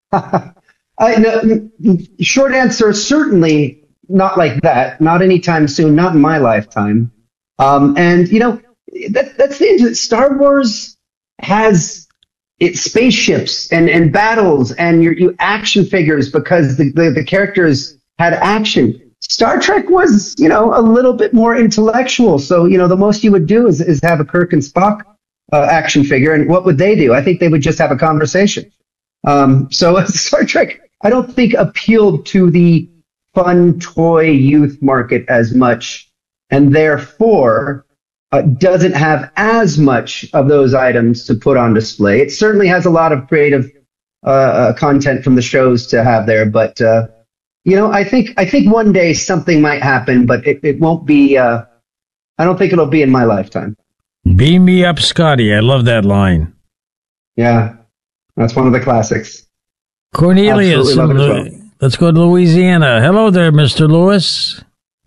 No, short answer, certainly not like that. Not anytime soon. Not in my lifetime. And that's the interest. Star Wars has its spaceships and battles and you action figures because the characters had action. Star Trek was, a little bit more intellectual. So, the most you would do is have a Kirk and Spock action figure. And what would they do? I think they would just have a conversation. So Star Trek, I don't think appealed to the fun toy youth market as much, and therefore doesn't have as much of those items to put on display. It certainly has a lot of creative content from the shows to have there, but I think one day something might happen, but it won't be. I don't think it'll be in my lifetime. Beam me up, Scotty. I love that line. Yeah, that's one of the classics. Cornelius, let's go to Louisiana. Hello there, Mr. Lewis.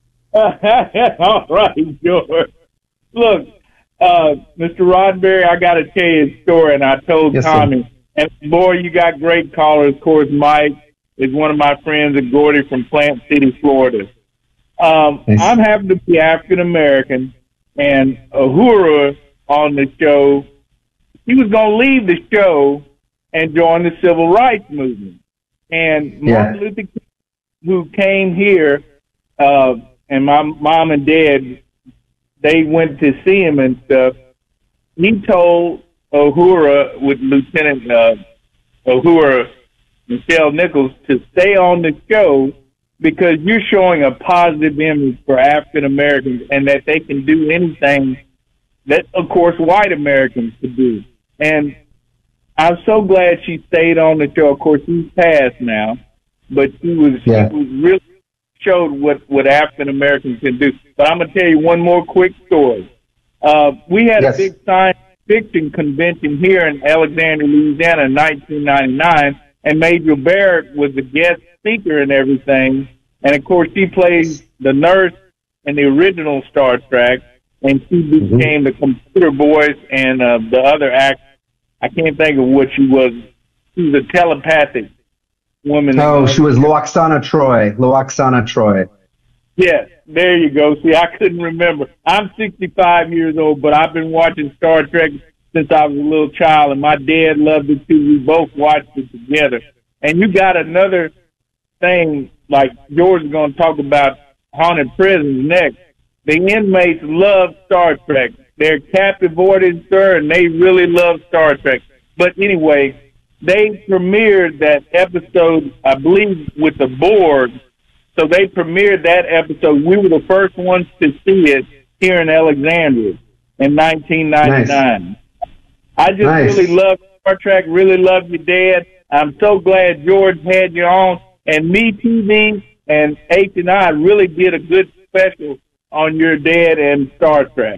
All right, George. Look, Mr. Roddenberry, I got to tell you a story, and I told Tommy. Sir. And boy, you got great callers. Of course, Mike is one of my friends, and Gordy from Plant City, Florida. I'm happy to be African American, and Uhura on the show. He was going to leave the show and join the civil rights movement. And Martin Luther King, who came here, and my mom and dad, they went to see him and stuff. He told Uhura, with Lieutenant Uhura, Michelle Nichols, to stay on the show because you're showing a positive image for African Americans and that they can do anything that, of course, white Americans could do. And I'm so glad she stayed on the show. Of course, she's passed now, but she was really showed what African Americans can do. But I'm going to tell you one more quick story. We had a big science fiction convention here in Alexandria, Louisiana in 1999, and Major Barrett was the guest speaker and everything. And, of course, she plays the nurse in the original Star Trek, and she became the computer voice and the other act. I can't think of what she was. She was a telepathic woman. Oh, she was Loaxana Troy. Loaxana Troy. Yes, there you go. See, I couldn't remember. I'm 65 years old, but I've been watching Star Trek since I was a little child, and my dad loved it too. We both watched it together. And you got another thing, like George is going to talk about haunted prisons next. The inmates love Star Trek. They're captive audience, sir, and they really love Star Trek. But anyway, they premiered that episode, I believe, with the Borg. So they premiered that episode. We were the first ones to see it here in Alexandria in 1999. Nice. I just really love Star Trek, really love your dad. I'm so glad George had you on. And Me TV and H&I really did a good special on your dad and Star Trek.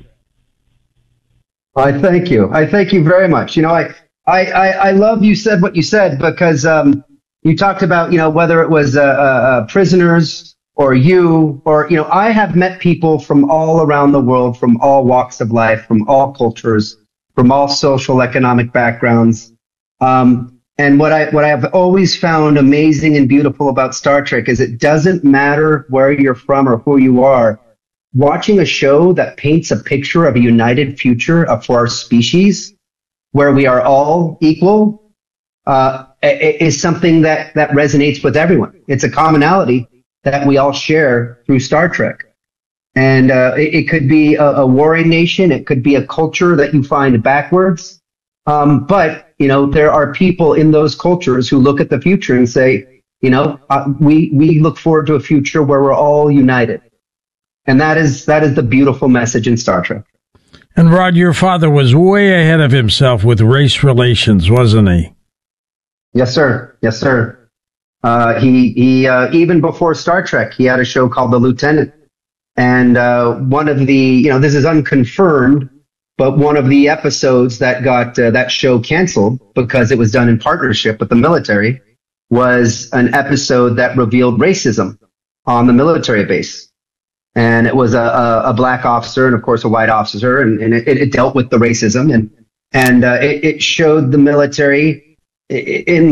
I thank you. I thank you very much. I love you said what you said because you talked about, whether it was prisoners or you or, I have met people from all around the world, from all walks of life, from all cultures, from all social economic backgrounds. And what I've always found amazing and beautiful about Star Trek is it doesn't matter where you're from or who you are. Watching a show that paints a picture of a united future for our species, where we are all equal, is something that resonates with everyone. It's a commonality that we all share through Star Trek. And it could be a warring nation. It could be a culture that you find backwards. But, there are people in those cultures who look at the future and say, we look forward to a future where we're all united. And that is the beautiful message in Star Trek. And Rod, your father was way ahead of himself with race relations, wasn't he? Yes, sir. Yes, sir. He even before Star Trek, he had a show called The Lieutenant. And one of the, this is unconfirmed, but one of the episodes that got that show canceled because it was done in partnership with the military was an episode that revealed racism on the military base. And it was a black officer and, of course, a white officer, and it dealt with the racism, and it showed the military in